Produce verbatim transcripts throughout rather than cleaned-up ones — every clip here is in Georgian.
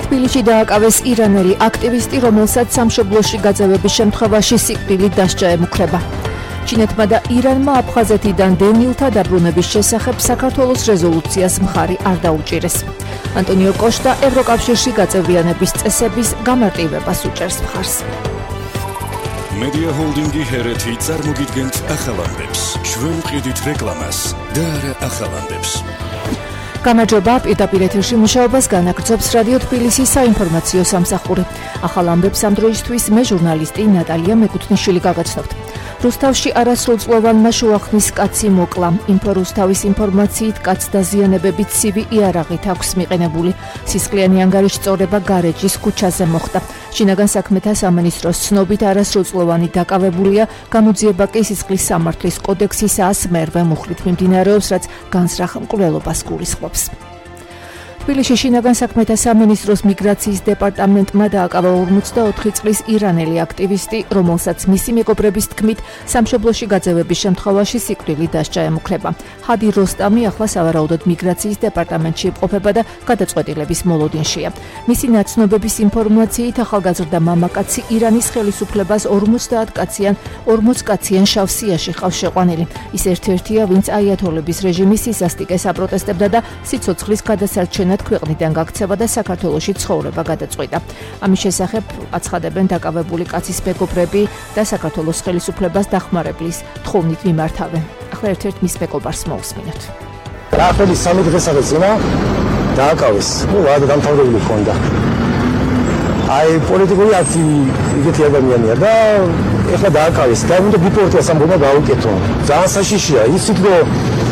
თბილისში დააკავეს ირანელი აქტივისტი, რომელსაც სამშობლოში გაძევების შემთხვევაში სიკვდილით დასჯა ემუქრება. ჩინეთმა და ირანმა აფხაზეთიდან დევნილთა დაბრუნების შესახებ საქართველოს რეზოლუციას მხარი არ დაუჭირეს. ანტონიო კოშტა ევროკავშირში გაწევრიანების წესების გამარტივებას უჭერს მხარს. Media Holdingi ჰერეთი წარმოგიდგენთ ახალ ამბებს. ჩვენ ვყიდით რეკლამას და არა ახალ ამბებს. გამარჯობა, პირდაპირ ეთერში მუშაობას განაგრძობს რადიო თბილისის საინფორმაციო სამსახური. ახალ ამბებს ამ დროისთვის მე ჟურნალისტი ნატალია მეკუთვნიშვილი გაგაცნობთ. რუსთავში არასრულწლოვანმა შუახნის კაცი მოკლა. ინფო რუსთავის ინფორმაციით კაცს დაზიანებებით ცივი იარაღით აქვს მიყენებული. სისხლიანი ანგარიშწორება გარეჯის ქუჩაზე მოხდა. შინაგან საქმეთა სამინისტროს ცნობით არასრულწლოვანი დაკავებულია, გამოძიება კი სისხლის სამართლის კოდექსისაა მერვე მუხლით მიმდინარეობს, რაც განსრახ მკვლელობას გულისხმობს. თბილისში შინაგან საქმეთა სამინისტროს მიგრაციის დეპარტამენტმა დააკავა ორმოცდაოთხი წლის ირანელი აქტივისტი, რომელსაც მისი მეგობრების თქმით სამშობლოში გაძევების შემთხვევაში სიკვდილით დასჯა ემუქრება. ჰადი როსტამი ახლა სავარაუდოდ მიგრაციის დეპარტამენტში იმყოფება და გადაწყვეტილების მოლოდინშია. მისი ნაცნობების ინფორმაციით ახალგაზრდა მამაკაცი ირანის ხელისუფლებას ორმოცდაათ კაციან ორმოც კაციან შავ სიაში ყავს შეყვანილი. ის ერთ-ერთია, ვინც აიათოლების რეჟიმის სისასტიკეს აპროტესტებდა და სიცოცხლის გადასარჩენად ქვეყნიდან გაქცევა და საქართველოში ცხოვრება გადაწყვიტა. ამის შესახებ აცხადებენ დაკავებული კაცის მეგობრები და საქართველოს ხელისუფლებას დახმარებლის თხოვნით მიმართავენ. ახლა ერთ-ერთ მის მეგობარს მოვსმინოთ. რაფელი სამი დღესაა ძმა დააკავეს. ნუ ვადა დამთავრებული ჰქონდა. აი პოლიტიკური აქტივი იგეთი ადამიანია და ეხლა დააკავეს. და უნდა დიპორტია სამბობა გაუკეთო. ძალიან საშიშია. ისიც რომ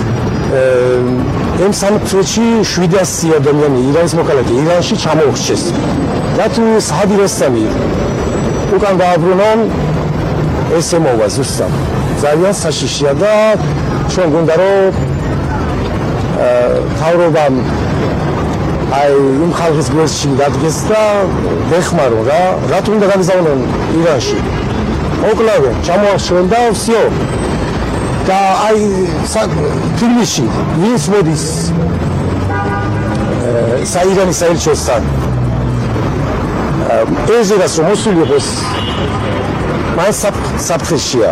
ამ სამწუხარში შვიდასი ადამიანი ირანის მოქალაქე ირანში ჩამოუხჩეს. და თუ ჰადი როსტამი უკან დააბრუნონ ესე მოვა ზუსტად. ძალიან საშიშია და ჩვენ გვინდა რომ თავრობამ აი იმ ხალხის გვერდში დადგეს და ეხმარონ რა, რატომ უნდა გამიზავნონ ირანში. მოკლავენ, ჩამოაშვენ და всё. და აი თბილისში ვინც მოდის საირანის საელჩოსთან ეზერას რომ მოსულიყოს მან საფრთხეშია.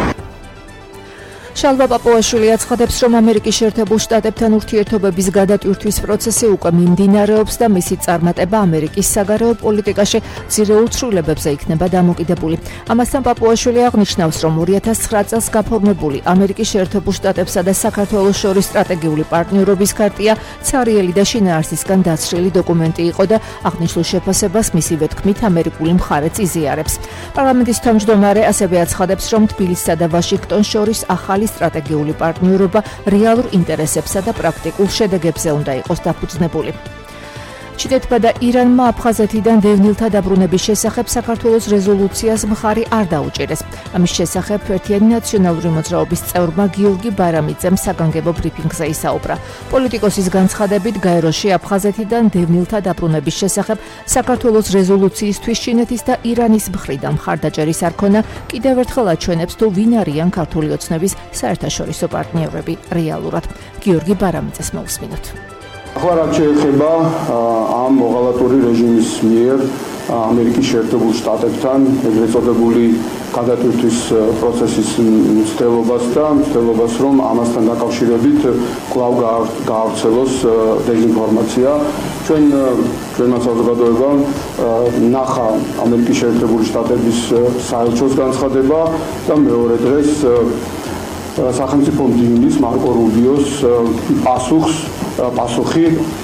შალვა პაპუაშვილი აცხადებს, რომ ამერიკის შეერთებულ შტატებთან ურთიერთობების გადატვირთვის პროცესი უკვე მიმდინარეობს და მისი წარმატება ამერიკის საგარეო პოლიტიკაში ძირეულ ცვლილებებზე იქნება დამოკიდებული. ამასთან პაპუაშვილი აღნიშნავს, რომ ორი ათას ცხრა წელს გაფორმებული ამერიკის შეერთებულ შტატებსა და საქართველოს შორის სტრატეგიული პარტნიორობის ქარტია ცარიელი და შინაარსისგან დაცხრილი დოკუმენტი იყო და აღნიშნულ შეფასებას მისივე თქმით ამერიკული მხარეც იზიარებს. პარლამენტის თავმჯდომარე ასევე აცხადებს, რომ თბილისსა და ვაშინგტონს შორის ახალი სტრატეგიული პარტნიორობა რეალურ ინტერესებსა და პრაქტიკულ შედეგებზე უნდა იყოს დაფუძნებული. ჩინეთმა და ირანმა აფხაზეთიდან დევნილთა დაბრუნების შესახებ საქართველოს რეზოლუციას მხარი არ დაუჭირეს. ამის შესახებ ერთიანი ნაციონალური მოძრაობის წევრმა გიორგი ბარამიძემ საგანგებო ბრიფინგზე ისაუბრა. პოლიტიკოსის განცხადებით, გაეროში აფხაზეთიდან დევნილთა დაბრუნების შესახებ საქართველოს რეზოლუციისთვის ჩინეთის და ირანის მხრიდან მხარდაჭერის არ ქონა, კიდევ ერთხელ აჩვენებს, თუ ვინ არიან ქართული ოცნების საერთაშორისო პარტნიორები რეალურად. გიორგი ბარამიძეს მოვსმინოთ. ახლა რაც შეეხება ამ მოღალატური რეჟიმის მიერ ამერიკის შეერთებულ შტატებთან ეგრეთ წოდებული გადატვირთვის პროცესის მცდელობას და მცდელობას, რომ ამასთან დაკავშირებით კვლავ გაავრცელოს დეзинფორმაცია. ჩვენ ჩვენმა საზოგადოებამ ნახა ამერიკის შეერთებული შტატების საელჩოს განცხადება და მეორე დღეს სახელმწიფო მდივნის მარკო რუბიოს პასუხს პასუხი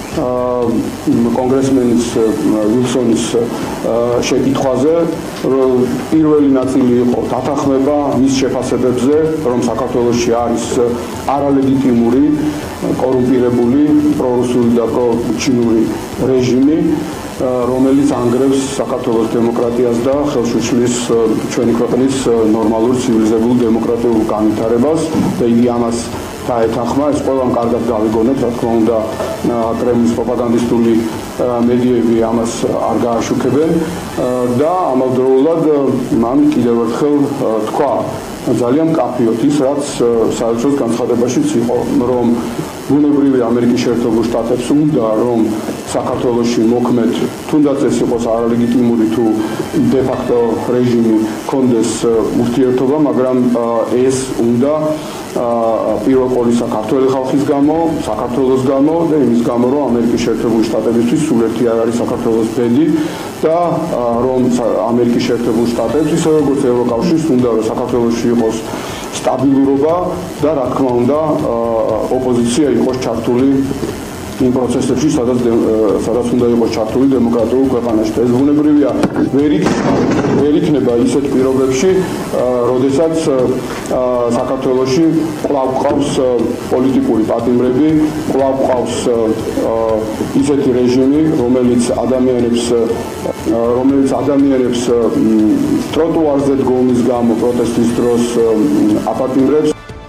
კონგრესმენის ვილსონის შეკითხვაზე, რომ პირველი ნაწილი იყო დათანხმება მის შეფასებებზე, რომ საქართველოში არის არალეგიტიმური, კორუმპირებული, პრორუსული და პროჩინური რეჟიმი, რომელიც ანგრევს საქართველოს დემოკრატიას და ხელშუშლის ჩვენი ქვეყნის ნორმალურ ცივილიზებულ დემოკრატიულ განვითარებას და იგი ამას დაეთანხმა. ეს ყველამ კარგად გავიგონებთ, რა თქმა უნდა, კრემლის პროპაგანდისტული მედიები ამას არ გააშუქებენ და ამავდროულად მან კიდევ ერთხელ თქვა ძალიან მკაფიოდ ის, რაც საელჩოს განცხადებაშიც იყო, რომ ბუნებრივი ამერიკის შეერთებულ შტატებს უნდა, რომ საქართველოში მოქმედ, თუნდაც ეს იყოს არალეგიტიმური თუ de facto რეჟიმი კონდეს ურთიერთობა, მაგრამ ეს უნდა პირველ ყოვლისა ქართველი ხალხის გამო, საქართველოს გამო და იმის გამო, რომ ამერიკის შეერთებული შტატებისთვის სულ ერთი არ არის საქართველოს ბედი და რომ ამერიკის შეერთებული შტატებს, ისე როგორც ევროკავშირს უნდა რომ საქართველოში იყოს სტაბილურობა და რა თქმა უნდა ოპოზიცია იყოს ჩართული იმ პროცესებში, სადაც სადაც უნდა იყოს ჩართული დემოკრატიულ ქვეყანაში. ეს ბუნებრივია, ვერ იქნება ისეთ პირობებში, როდესაც საქართველოში კვლავ ყავს პოლიტიკური პატიმრები, კვლავ ყავს ისეთი რეჟიმი, რომელიც ადამიანებს რომელიც ადამიანებს ტროტუარზე დგომის გამო პროტესტის დროს აპატიმრებს.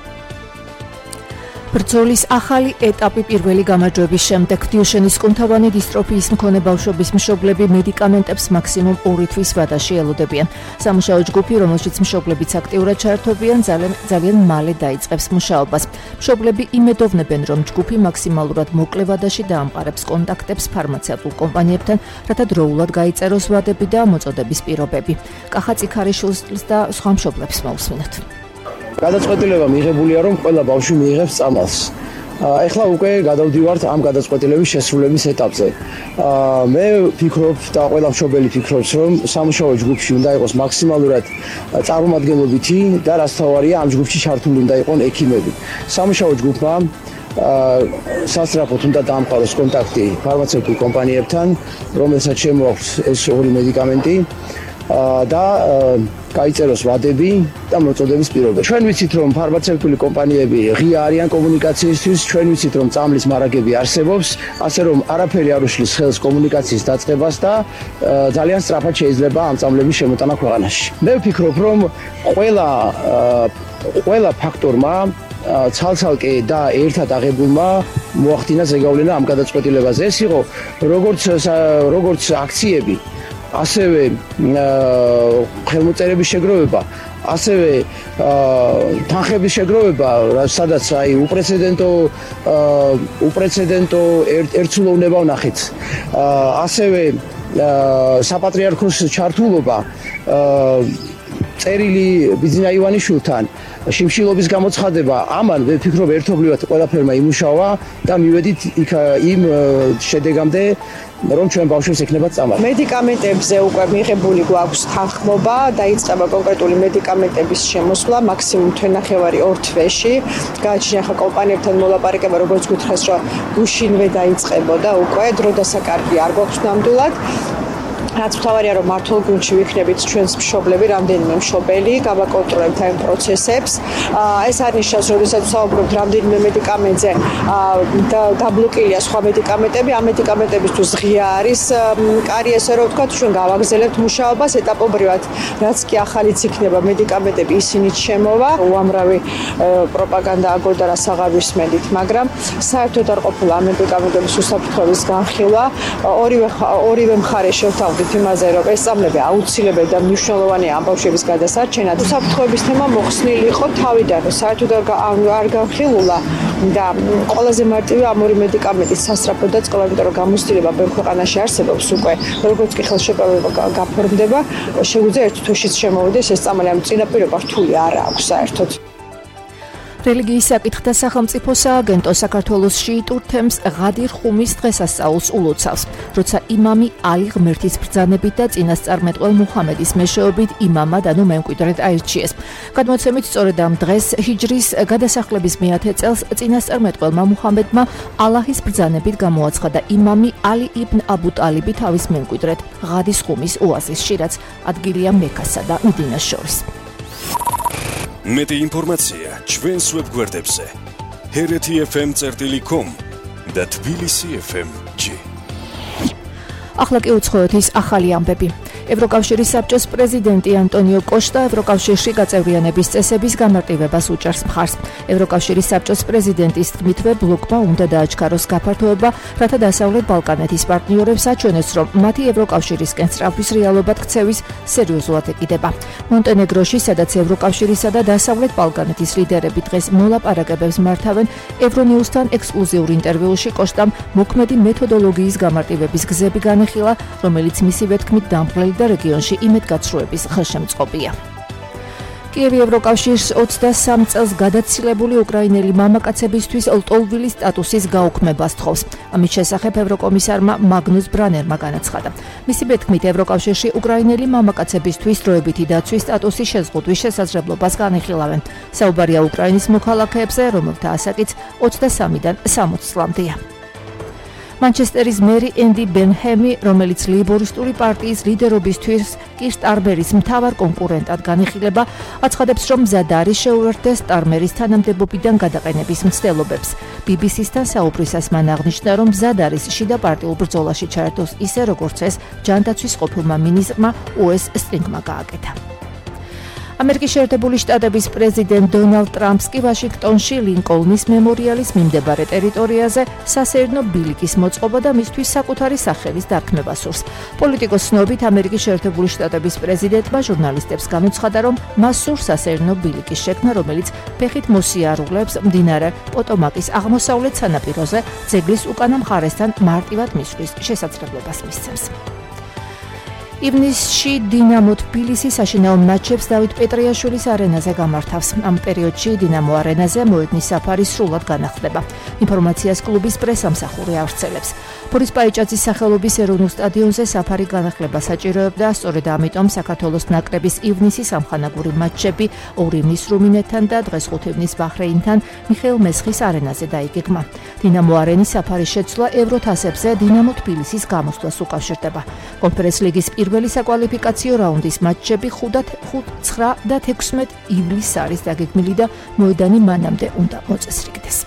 ბრძოლის ახალი ეტაპი პირველი გამარჯვების შემდეგ დიოშენის კუნთოვანი დისტროფიის მქონე ბავშვების მშობლები მედიკამენტებს მაქსიმუმ ორი თვის ვადაში ელოდებიან. სამუშაო ჯგუფი, რომელშიც მშობლებიც აქტიურად ჩართობიან, ძალიან ძალიან მალე დაიწყებს მუშაობას. მშობლები იმედოვნებენ, რომ ჯგუფი მაქსიმალურად მოკლე ვადაში დაამყარებს კონტაქტებს ფარმაცევტულ კომპანიებთან, რათა დროულად გაიწეროს ვადები და მოწოდების პირობები. კახა წიქარიშვილს და სხვა მშობლებს მოусმინოთ. გადაწყვეტილება მიღებულია, რომ ყველა ბავშვი მიიღებს წამალს. ეხლა უკვე გადავდივართ ამ გადაწყვეტილების შესრულების ეტაპზე. მე ვფიქრობ და ყველა მშობელი ფიქრობს, რომ სამუშაო ჯგუფში უნდა იყოს მაქსიმალურად წარმომადგენლობითი და რაც თავარია, ამ ჯგუფში ჩართული უნდა იყვნენ ექიმები. სამუშაო ჯგუფმა სასწრაფოდ უნდა დაამყაროს კონტაქტი ფარმაცევტულ კომპანიებთან, რომელსაც შემოაქვს ეს ორი მედიკამენტი და გაიწეროს ვადები და მოწოდების პირობები. ჩვენ ვიცით, რომ ფარმაცევტული კომპანიები ღია არიან კომუნიკაციისთვის, ჩვენ ვიცით, რომ წამლის მარაგები არსებობს, ასე რომ არაფერი არ უშლის ხელს კომუნიკაციის დაწყებას და ძალიან სწრაფად შეიძლება ამ წამლების შემოტანა ქვეყანაში. მე ვფიქრობ, რომ ყველა ყველა ფაქტორმა ცალ-ცალკე და ერთად აღებულმა მოახდინა ზეგავლენა ამ გადაწყვეტილებაზე. ეს იყო როგორც როგორც აქციები, ასევე ხელმოწერების შეგროვება, ასევე თანხების შეგროვება, სადაც აი უპრეცედენტო უპრეცედენტო ერთსულოვნება ვნახეთ. ასევე საპატრიარქოს ჩართულობა წერილი ბიძინა ივანიშვილთან, შიმშილობის გამოცხადება, ამან ვფიქრობ ერთობლივად ყველაფერმა იმუშავა და მივედით იქ იმ შედეგამდე, რომ ჩვენ ბავშვებს ექნება წამალი. მედიკამენტებზე უკვე მიღებული გვაქვს თანხმობა, დაიწყება კონკრეტული მედიკამენტების შემოსვლა, მაქსიმუმ თვენახევარი ორ თვეში. გააჩნია ხა კომპანიებთან მოლაპარაკება, როგორც გითხრეს, რომ გუშინვე დაიწყებოდა უკვე, დრო დასაკარგი არ გვაქვს ნამდვილად. რაც მთავარია, რომ მართულ გუნდში ვიქნებით ჩვენს მშობლები, რამდენიმე მშობელი, გავაკონტროლებთ ამ პროცესებს. ეს არ ნიშნავს, რომ შესაძლოა ვსაუბრობთ რამდენიმე მედიკამენტზე და დაბლოკილია სხვა მედიკამენტები, ამ მედიკამენტებისთვის ღია არის კარი, ესე რომ ვთქვათ, ჩვენ გავაგზავნებთ მუშაობას ეტაპობრივად, რაც კი ახალიც იქნება მედიკამენტები, ისინიც შემოვა. უამრავი პროპაგანდა აგორდა, რაც აღარ ვისმენთ, მაგრამ საერთოდ არ ყოფილა ამ მედიკამენტების უსაფრთხოების განხილვა. ორივე ორივე მხარე შევთავაზეთ იმაზე, რომ ეს წამლები აუცილებელი და მნიშვნელოვანია ამ ბავშვების გადასარჩენად. უსაფრთხოების თემა მოხსნილი იყო თავიდან, საერთოდ არ განხილულა და ყველაზე მარტივი ამ ორი მედიკამენტის სასწრაფო დაწყება, იმიტომ რომ გამოცდილება ბევრ ქვეყანაში არსებობს უკვე, როგორც კი ხელშეკრულება გაფორმდება, შეგვიძლია ერთ თვეშიც შემოვიდეს ეს წამალი, ამ წინაპირობა რთული არ აქვს საერთოდ. რელიგიის საკითხთა სახელმწიფო სააგენტო საქართველოს შიიტურ თემს ღადირ ხუმის დღესასწაულს ულოცავს, როცა იმამი ალი ღმერთის ბრძანებით და წინასწარმეტყველ მუჰამედის მეშვეობით იმამად, ანუ მემკვიდრედ აირჩიეს. გადმოცემით, სწორედ ამ დღეს ჰიჯრის გადასახლების მეათე წელს წინასწარმეტყველმა მუჰამედმა ალაჰის ბრძანებით გამოაცხადა იმამი ალი იბნ აბუ ტალიბი თავის მემკვიდრედ ღადის ხუმის ოაზისში, რაც ადგილია მექასა და მედინას შორის. მეტი ინფორმაცია ჩვენს ვებგვერდებზე ჰერეთი ეფ ემ წერტილი კომ და თბილისი ეფ ემ ჯი. ახლა კი უცხოეთის ახალი ამბები. ევროკავშირის საბჭოს პრეზიდენტი ანტონიო კოშტა ევროკავშირში გაწევრიანების წესების გამარტივებას უჭერს მხარს. ევროკავშირის საბჭოს პრეზიდენტის თქმითვე ბლოკმა უნდა დააჩქაროს გაფართოება, რათა დასავლეთ ბალკანეთის პარტნიორებს აჩვენოს, რომ მათი ევროკავშირისკენ სწრაფვის რეალობად ქცევის სერიოზულად ეკიდება. მონტენეგროში, სადაც ევროკავშირისა და დასავლეთ ბალკანეთის ლიდერები დღეს მოლაპარაკებებს მართავენ, ევრონიუსთან ექსკლუზიურ ინტერვიუში კოშტამ მოქმედი მეთოდოლოგიის გამარტივების გზები განეხილა, რომელიც მისივე თქმით დამხმრელი და რეგიონში იმედგაცრუების ხელშემწყობია. კიევი ევროკავშირს ოცდასამ წელს გადაცილებული უკრაინელი მამაკაცებისთვის ლტოლვილის სტატუსის გაუქმებას თხოვს. ამის შესახებ ევროკომისარმა მაგნუს ბრანერმა განაცხადა. მისი თქმით, ევროკავშირში უკრაინელი მამაკაცებისთვის დროებითი დაცვის სტატუსის შეზღუდვის შესაძლებლობას განიხილავენ. საუბარია უკრაინის მოქალაქეებზე, რომელთა ასაკიც ოცდასამიდან სამოცი წლამდეა. მანჩესტერის მერი ენდი ბენჰემი, რომელიც ლეიბორისტული პარტიის ლიდერობისთვის კირ სტარმერის მთავარ კონკურენტად განიხილება, აცხადებს, რომ მზად არის შეუერთდეს სტარმერის თანამდებობიდან გადაყენების მცდელობებს. ბი ბი სი-სთან საუბრისას მან აღნიშნა, რომ მზად არის შიდა პარტიულ ბრძოლაში ჩაერთოს ისე, როგორც ეს ჯანდაცვის ყოფილმა მინისტრმა უეს სტრინგმა გააკეთა. ამერიკის შეერთებული შტატების პრეზიდენტ დონალდ ტრამპს კი ვაშინგტონში ლინკოლნის მემორიალის მიმდებარე ტერიტორიაზე სასეირნო ბილიკის მოწყობა და მისთვის საკუთარი სახელის დარქმება სურს. პოლიტიკოს ცნობით, ამერიკის შეერთებული შტატების პრეზიდენტმა ჟურნალისტებს განუცხადა, რომ მას სურს სასეირნო ბილიკის შექმნა, რომელიც ფეხით მოსიარულებს მდინარე პოტომაკის აღმოსავლეთ სანაპიროზე ძეგლის უკანა მხარესთან მარტივად მისვლის შესაძლებლობას მისცემს. ივნისში დინამო თბილისი საშინაო მატჩებს დავით პეტრიაშვილის არენაზე გამართავს. ამ პერიოდში დინამო არენაზე მოედნის საფარი სრულად განახლდება. ინფორმაციას კლუბის პრესამსახური ავრცელებს. ბორის პაიჭაძის სახელობის ეროვნულ სტადიონზე საფარი განახლება საჭიროებდა, სწორედ ამიტომ საქართველოს ნაკრების ივნისის ამხანაგური მატჩები ორი ივნის რუმინეთთან და დღეს ხუთი ივნის ბაჰრეინთან მიხეილ მესხის არენაზე დაიგეგმა. დინამო arenis საფარის შეცვლა ევროთასებზე დინამო თბილისის გამოსვლას უკავშირდება. კონფერენს ლიგის პირველი საკვალიფიკაციო რაუნდის მატჩები ხუთ, ცხრა და თექვსმეტ ივლისს არის დაგეგმილი და მოედანი მანამდე უნდა მოწესრიგდეს.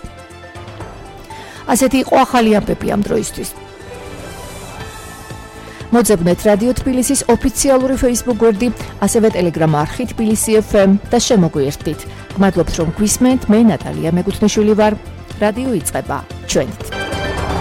ასეთი იყო ახალი ამბები ამ დროისთვის. მოძებნეთ რადიო თბილისის ოფიციალური Facebook გვერდი, ასევე Telegram არხი თბილისი ეფ ემ და შემოგვიერთდით. გმადლობთ რომ გვისმენთ, მე ნატალია მეკუთვნიშვილი ვარ. რადიო იწყება ჩვენით.